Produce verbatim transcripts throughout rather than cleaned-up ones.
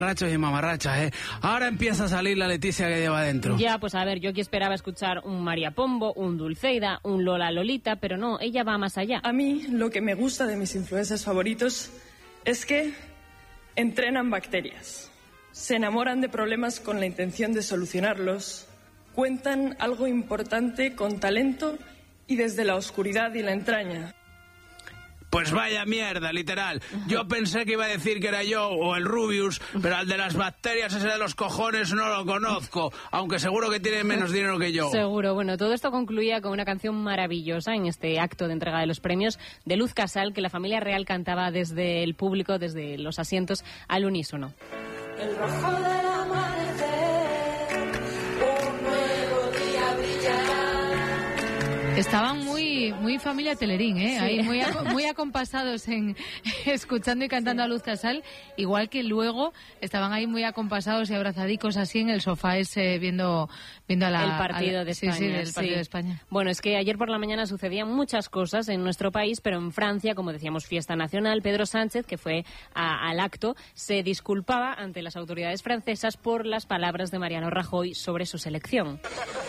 Rachos y mamarrachas, ¿eh? Ahora empieza a salir la Leticia que lleva dentro. Ya, pues a ver, yo aquí esperaba escuchar un María Pombo, un Dulceida, un Lola Lolita, pero no, ella va más allá. A mí lo que me gusta de mis influencers favoritos es que entrenan bacterias, se enamoran de problemas con la intención de solucionarlos, cuentan algo importante con talento y desde la oscuridad y la entraña. Pues vaya mierda, literal. Yo pensé que iba a decir que era yo o el Rubius, pero al de las bacterias, ese de los cojones, no lo conozco, aunque seguro que tiene menos dinero que yo. Seguro. Bueno, todo esto concluía con una canción maravillosa en este acto de entrega de los premios de Luz Casal, que la familia real cantaba desde el público, desde los asientos, al unísono. El rojo del amanecer, un nuevo día brillará. Estaban muy muy familia Telerín, ¿eh? Sí. Ahí muy, ac- muy acompasados en escuchando y cantando sí. a Luz Casal, igual que luego estaban ahí muy acompasados y abrazadicos así en el sofá ese viendo viendo a la, el partido a, de España. Sí, sí, el partido sí. de España. Bueno, es que ayer por la mañana sucedían muchas cosas en nuestro país, pero en Francia, como decíamos, fiesta nacional. Pedro Sánchez, que fue a, al acto, se disculpaba ante las autoridades francesas por las palabras de Mariano Rajoy sobre su selección.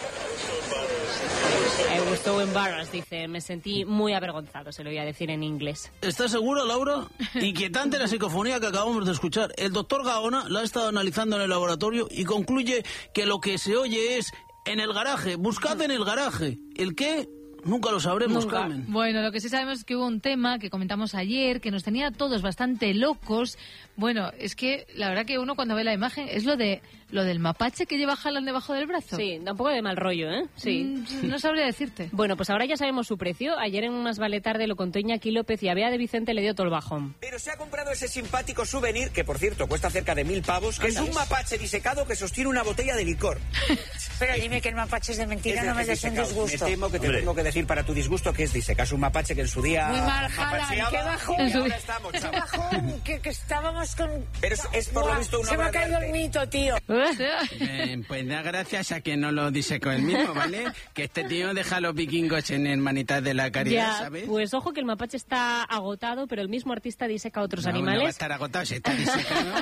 I was so embarrassed, dice, me sentí muy avergonzado, se lo voy a decir en inglés. ¿Estás seguro, Laura? Inquietante la psicofonía que acabamos de escuchar. El doctor Gaona la ha estado analizando en el laboratorio y concluye que lo que se oye es en el garaje. Buscad en el garaje. ¿El qué? Nunca lo sabremos, Nunca. Carmen. Bueno, lo que sí sabemos es que hubo un tema que comentamos ayer que nos tenía a todos bastante locos. Bueno, es que la verdad que uno cuando ve la imagen es lo de lo del mapache que lleva Haaland debajo del brazo. Sí, da un poco de mal rollo, ¿eh? Sí. Mm, no sabría decirte. Bueno, pues ahora ya sabemos su precio. Ayer en Más Vale Tarde lo contó Iñaki López y a Bea de Vicente le dio todo el bajón. Pero se ha comprado ese simpático souvenir, que por cierto cuesta cerca de mil pavos, que es un mapache disecado que sostiene una botella de licor. Pero dime que el mapache es de mentira, Es no me es des un disecado. disgusto. Me temo que te Hombre. tengo que decir para tu disgusto que es disecado. Es un mapache que en su día... Muy mal, Haaland, mapacheaba, qué bajón. y ahora estamos, Qué chaval. bajón, que, que estábamos con... Pero es, es por lo Buah, visto una se me ha obra de caído arte. el mito, tío. Eh, pues da gracias a que no lo dice con el mismo, ¿vale? Que este tío deja a los vikingos en hermanitas de la caridad, Ya, ¿sabes? pues ojo que el mapache está agotado, pero el mismo artista diseca a otros No, no va a animales. estar agotado, si está disecado.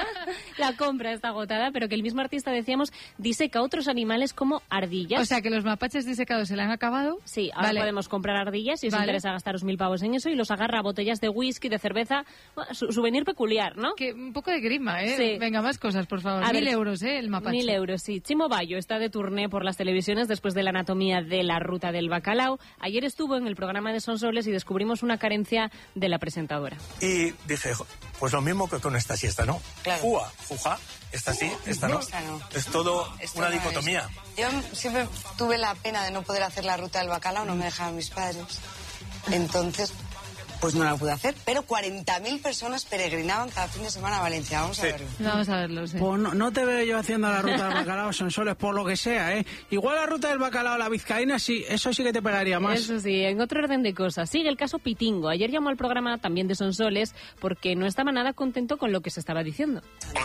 La compra está agotada, pero que el mismo artista, decíamos, diseca a otros animales como ardillas. O sea, que los mapaches disecados se le han acabado. Sí, ahora Vale. podemos comprar ardillas si os Vale. interesa gastaros mil pavos en eso y los agarra a botellas de whisky, de cerveza, bueno, su souvenir peculiar, ¿no? Que un poco de grima, ¿eh? Sí. Venga, más cosas, por favor. A Mil ver, euros, ¿eh? El mapache. Mil euros, sí. Chimo Bayo está de turné por las televisiones después de la anatomía de la ruta del bacalao. Ayer estuvo en el programa de Sonsoles y descubrimos una carencia de la presentadora. Y dije, jo, pues lo mismo que con esta siesta, ¿no? Claro. Fua, fuja, esta sí, esta no. Esta no. Es todo Esto una no es. dicotomía. Yo siempre tuve la pena de no poder hacer la ruta del bacalao, no me dejaban mis padres. Entonces, pues no la pude hacer. Pero cuarenta mil personas peregrinaban cada fin de semana a Valencia. Vamos a Sí. verlo. Vamos a verlo, sí. Pues no, no te veo yo haciendo la ruta del bacalao, Sonsoles, por lo que sea, ¿eh? Igual la ruta del bacalao a la vizcaína, sí, eso sí que te pegaría más. Eso sí, en otro orden de cosas. Sigue el caso Pitingo. Ayer llamó al programa también de Sonsoles porque no estaba nada contento con lo que se estaba diciendo.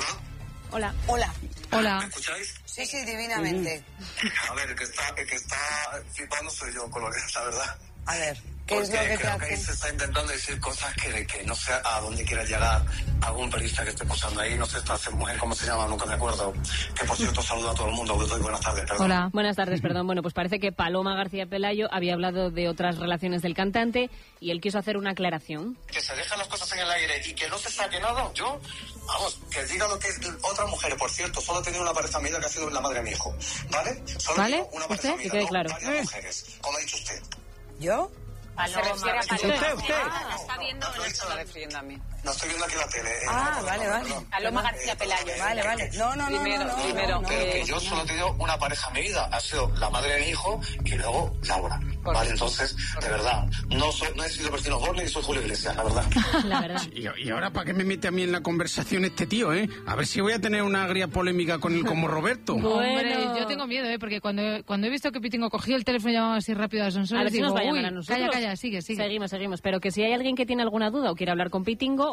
Hola. Hola. Hola. ¿Me escucháis? Sí, sí, divinamente. A ver, el que está, el que está flipando soy yo con lo que es la verdad. A ver, ¿qué es lo Porque que te creo que ahí se hace? está intentando decir cosas que, que no sé a dónde quiera llegar algún periodista que esté posando ahí. No sé esta mujer cómo se llama, nunca me acuerdo. Que por cierto saluda a todo el mundo. Buenas tardes, perdón. Hola. Buenas tardes, perdón. Bueno, pues parece que Paloma García Pelayo había hablado de otras relaciones del cantante y él quiso hacer una aclaración. Que se dejan las cosas en el aire y que no se saque nada. Yo, vamos, que diga lo que es otra mujer. Por cierto, solo he tenido una pareja amiga que ha sido la madre de mi hijo. ¿Vale? Solo ¿Vale? digo una pareja ¿Usted? amiga, Que quede no claro. varias mujeres. Como ha dicho usted. ¿Yo? Se refiere a Usted, usted. Ah, está viendo No, está refiriendo a mí. No estoy viendo aquí la tele. eh, Ah, no, vale, perdón, vale. perdón. Paloma García Pelayo. Vale, vale. No, no, no, Primero, no, no, primero, no, no. Que, que yo solo he tenido una pareja en mi vida, ha sido la madre de mi hijo y luego Laura. Vale, entonces, de verdad, no soy, no he sido Bertino Borne ni soy Julio Iglesias, la verdad. La verdad. Y, y ahora, ¿para qué me mete a mí en la conversación este tío, eh? A ver si voy a tener una agria polémica con él como Roberto. Hombre, Bueno. yo tengo miedo, ¿eh? Porque cuando, cuando he visto que Pitingo cogió el teléfono y llamaba así rápido a Sonsoles, A ver si digo, nos va a uy, llamar a nosotros. calla, calla, sigue, sigue. Seguimos, seguimos. Pero que si hay alguien que tiene alguna duda o quiere hablar con Pitingo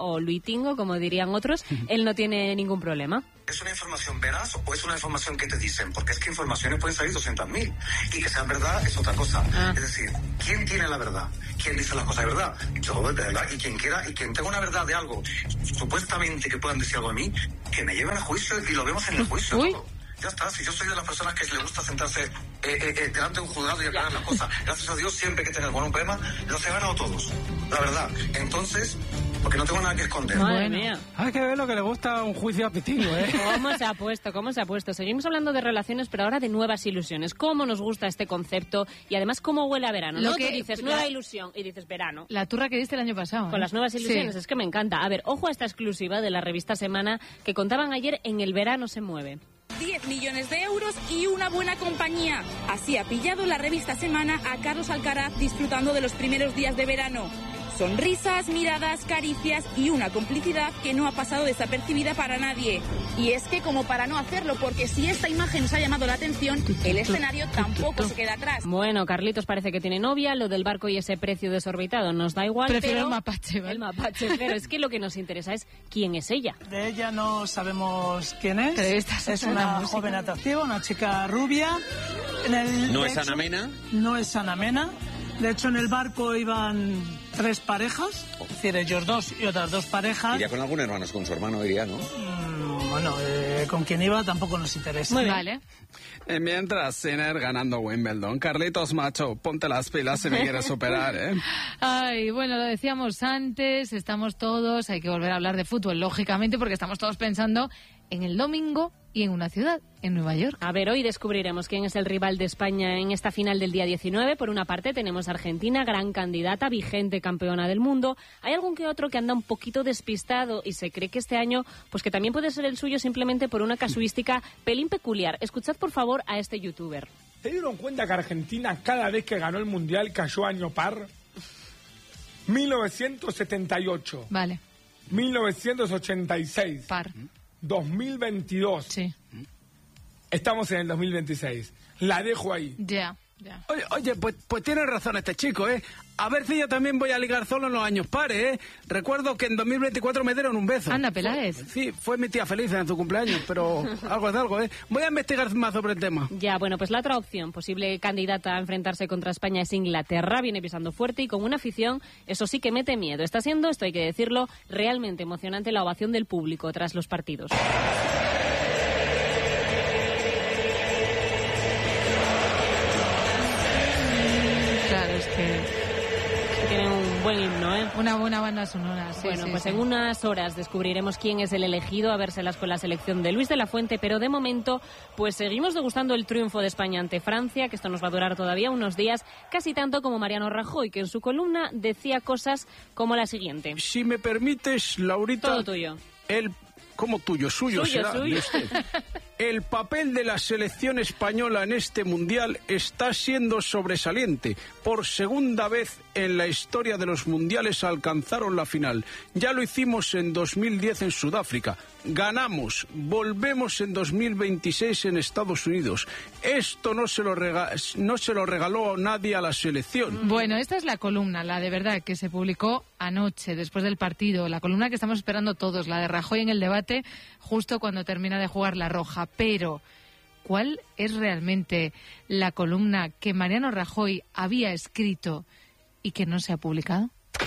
o luitingo, como dirían otros, él no tiene ningún problema. ¿Es una información veraz o es una información que te dicen? Porque es que informaciones pueden salir doscientas mil y que sean verdad es otra cosa. Ah. Es decir, ¿quién tiene la verdad? ¿Quién dice las cosas de verdad? Yo, de verdad, y quien quiera, y quien tenga una verdad de algo, supuestamente que puedan decir algo de mí, que me lleven a juicio y lo vemos en el juicio. Uy. Ya está, si yo soy de las personas que le gusta sentarse eh, eh, eh, delante de un juzgado y aclarar las cosas, gracias a Dios, siempre que tenga algún problema, los he ganado todos, la verdad. Entonces, porque no tengo nada que esconder. Madre mía. Hay que ver lo que le gusta a un juicio a Pitingo, ¿eh? ¿Cómo se ha puesto? ¿Cómo se ha puesto? Seguimos hablando de relaciones, pero ahora de nuevas ilusiones. ¿Cómo nos gusta este concepto? Y además, ¿cómo huele a verano? Lo ¿no? que, Tú dices la, nueva ilusión y dices verano. La turra que diste el año pasado. Con ¿eh? las nuevas ilusiones, Sí. es que me encanta. A ver, ojo a esta exclusiva de la revista Semana que contaban ayer en El Verano se mueve. diez millones de euros y una buena compañía. Así ha pillado la revista Semana a Carlos Alcaraz disfrutando de los primeros días de verano. Sonrisas, miradas, caricias y una complicidad que no ha pasado desapercibida para nadie. Y es que como para no hacerlo, porque si esta imagen os ha llamado la atención, el escenario tampoco se queda atrás. Bueno, Carlitos parece que tiene novia, lo del barco y ese precio desorbitado nos da igual. Prefiero pero el mapache, ¿vale? El mapache, pero es que lo que nos interesa es quién es ella. De ella no sabemos quién es. Pero esta Es una joven atractiva, una chica rubia. En el, ¿No de es hecho, Ana Mena? No es Ana Mena. De hecho, en el barco iban tres parejas, es decir, ellos dos y otras dos parejas. Iría con algún hermano, con su hermano iría, ¿no? Mm, bueno, eh, con quien iba tampoco nos interesa. Muy bien. Vale. Eh, mientras Sinner ganando Wimbledon, Carlitos macho, ponte las pilas si me quieres superar, ¿eh? Ay, bueno, lo decíamos antes, estamos todos, hay que volver a hablar de fútbol, lógicamente, porque estamos todos pensando en el domingo y en una ciudad, en Nueva York. A ver, hoy descubriremos quién es el rival de España en esta final del día diecinueve. Por una parte tenemos a Argentina, gran candidata, vigente campeona del mundo. Hay algún que otro que anda un poquito despistado y se cree que este año, pues que también puede ser el suyo simplemente por una casuística pelín peculiar. Escuchad por favor a este youtuber. ¿Se dieron cuenta que Argentina cada vez que ganó el Mundial cayó año par? mil novecientos setenta y ocho. Vale. mil novecientos ochenta y seis. Par. dos mil veintidós. Sí. Estamos en el dos mil veintiséis. La dejo ahí. Ya, ya. Oye, oye pues, pues tiene razón este chico, ¿eh? A ver si yo también voy a ligar solo en los años pares, ¿eh? Recuerdo que en dos mil veinticuatro me dieron un beso. Anda, Peláez. Fue, sí, fue mi tía feliz en su cumpleaños, pero algo es algo, ¿eh? Voy a investigar más sobre el tema. Ya, bueno, pues la otra opción, posible candidata a enfrentarse contra España es Inglaterra. Viene pisando fuerte y con una afición, eso sí que mete miedo. Está siendo, esto hay que decirlo, realmente emocionante la ovación del público tras los partidos. Claro, es que Tiene un buen himno, ¿eh? una buena banda sonora. Sí, bueno, sí, pues sí. en unas horas descubriremos quién es el elegido a vérselas con la selección de Luis de la Fuente, pero de momento pues seguimos degustando el triunfo de España ante Francia, que esto nos va a durar todavía unos días, casi tanto como Mariano Rajoy, que en su columna decía cosas como la siguiente. Si me permites, Laurita... Todo tuyo. El... ¿Cómo tuyo? Suyo, Suyo, será. suyo. de usted. El papel de la selección española en este mundial está siendo sobresaliente. Por segunda vez en la historia de los mundiales alcanzaron la final. Ya lo hicimos en dos mil diez en Sudáfrica. Ganamos. Volvemos en dos mil veintiséis en Estados Unidos. Esto no se lo rega- no se lo regaló nadie a la selección. Bueno, esta es la columna, la de verdad, que se publicó anoche, después del partido. La columna que estamos esperando todos, la de Rajoy en el debate, justo cuando termina de jugar la roja. Pero, ¿cuál es realmente la columna que Mariano Rajoy había escrito y que no se ha publicado?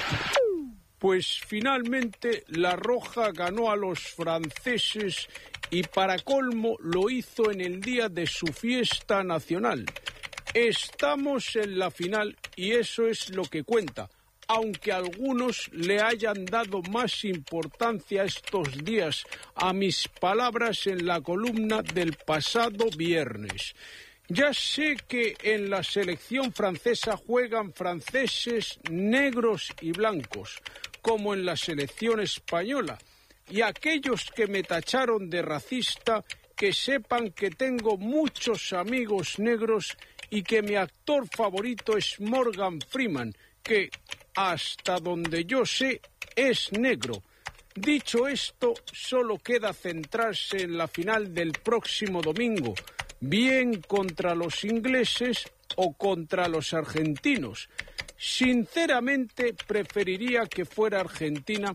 Pues finalmente la Roja ganó a los franceses y para colmo lo hizo en el día de su fiesta nacional. Estamos en la final y eso es lo que cuenta, aunque algunos le hayan dado más importancia estos días a mis palabras en la columna del pasado viernes. Ya sé que en la selección francesa juegan franceses negros y blancos, como en la selección española. Y aquellos que me tacharon de racista, que sepan que tengo muchos amigos negros y que mi actor favorito es Morgan Freeman, que, hasta donde yo sé, es negro. Dicho esto, solo queda centrarse en la final del próximo domingo, bien contra los ingleses o contra los argentinos. Sinceramente, preferiría que fuera Argentina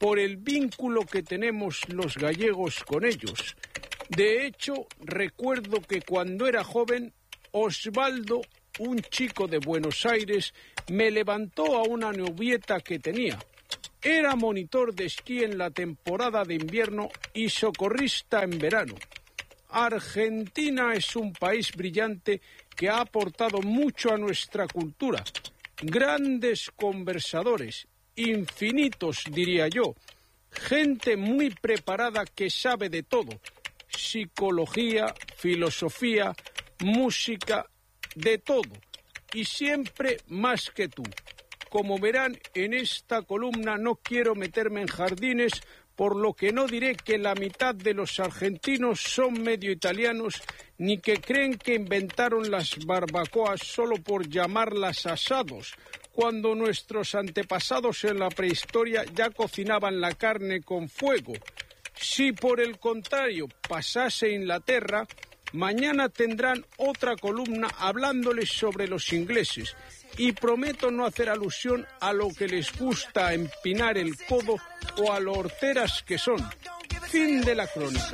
por el vínculo que tenemos los gallegos con ellos. De hecho, recuerdo que cuando era joven, Osvaldo, un chico de Buenos Aires, me levantó a una novieta que tenía. Era monitor de esquí en la temporada de invierno y socorrista en verano. Argentina es un país brillante que ha aportado mucho a nuestra cultura. Grandes conversadores, infinitos diría yo, gente muy preparada que sabe de todo, psicología, filosofía, música, de todo, y siempre más que tú. Como verán, en esta columna no quiero meterme en jardines, por lo que no diré que la mitad de los argentinos son medio italianos, ni que creen que inventaron las barbacoas solo por llamarlas asados, cuando nuestros antepasados en la prehistoria ya cocinaban la carne con fuego. Si por el contrario pasase Inglaterra, mañana tendrán otra columna hablándoles sobre los ingleses, y prometo no hacer alusión a lo que les gusta empinar el codo o a lo horteras que son. Fin de la crónica.